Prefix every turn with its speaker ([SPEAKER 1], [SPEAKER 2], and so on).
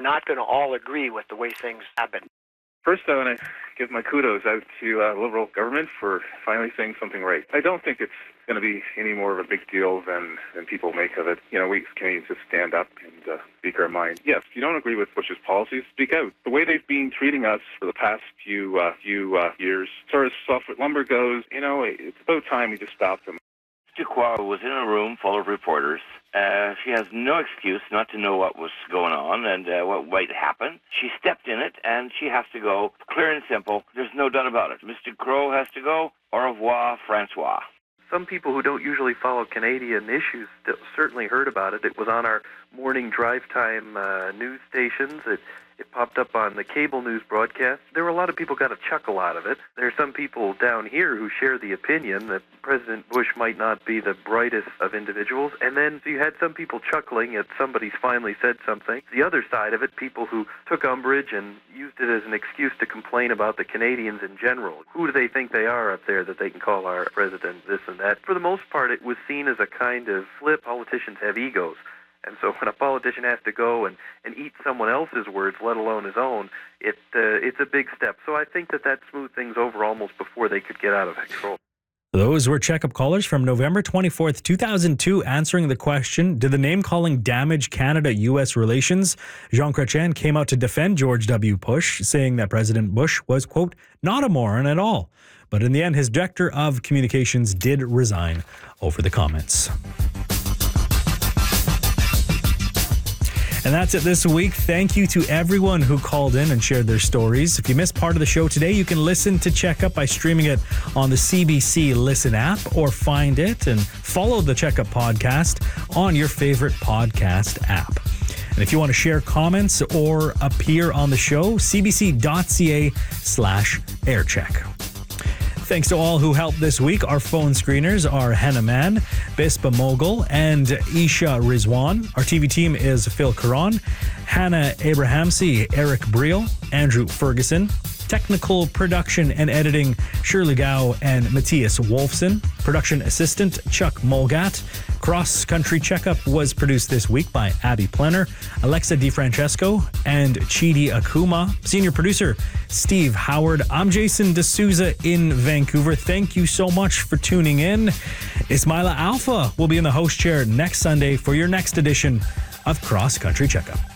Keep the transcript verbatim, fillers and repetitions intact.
[SPEAKER 1] not going to all agree with the way things have been.
[SPEAKER 2] First, I want to give my kudos out to uh, Liberal government for finally saying something right. I don't think it's going to be any more of a big deal than, than people make of it. You know, we Canadians just stand up and uh, speak our mind. Yes, if you don't agree with Bush's policies, speak out. The way they've been treating us for the past few uh, few uh, years, as far as softwood lumber goes, you know, it's about time we just stop them.
[SPEAKER 3] Duqua was in a room full of reporters. Uh, she has no excuse not to know what was going on and uh, what might happen. She stepped in it, and she has to go. Clear and simple. There's no doubt about it. Mister Crow has to go. Au revoir, Francois.
[SPEAKER 4] Some people who don't usually follow Canadian issues certainly heard about it. It was on our morning drive time uh, news stations. It, it popped up on the cable news broadcast. There were a lot of people got a chuckle out of it. There are some people down here who share the opinion that President Bush might not be the brightest of individuals. And then so you had some people chuckling at somebody's finally said something. The other side of it, people who took umbrage and used it as an excuse to complain about the Canadians in general. Who do they think they are up there that they can call our president this and that? For the most part, it was seen as a kind of flip. Politicians have egos. And so when a politician has to go and, and eat someone else's words, let alone his own, it uh, it's a big step. So I think that that smoothed things over almost before they could get out of control.
[SPEAKER 5] Those were checkup callers from November twenty-fourth, two thousand two, answering the question, did the name-calling damage Canada-U S relations? Jean Chrétien came out to defend George W. Bush, saying that President Bush was, quote, not a moron at all. But in the end, his director of communications did resign over the comments. And that's it this week. Thank you to everyone who called in and shared their stories. If you missed part of the show today, you can listen to Checkup by streaming it on the C B C Listen app, or find it and follow the Checkup podcast on your favorite podcast app. And if you want to share comments or appear on the show, cbc.ca slash aircheck. Thanks to all who helped this week. Our phone screeners are Hannah Mann, Bispa Mogul, and Isha Rizwan. Our T V team is Phil Caron, Hannah Abrahamsi, Eric Briel, Andrew Ferguson. Technical production and editing, Shirley Gao and Matthias Wolfson. Production assistant, Chuck Mulgat. Cross Country Checkup was produced this week by Abby Plenner, Alexa DiFrancesco, and Chidi Akuma. Senior producer, Steve Howard. I'm Jason D'Souza in Vancouver. Thank you so much for tuning in. Ismaila Alpha will be in the host chair next Sunday for your next edition of Cross Country Checkup.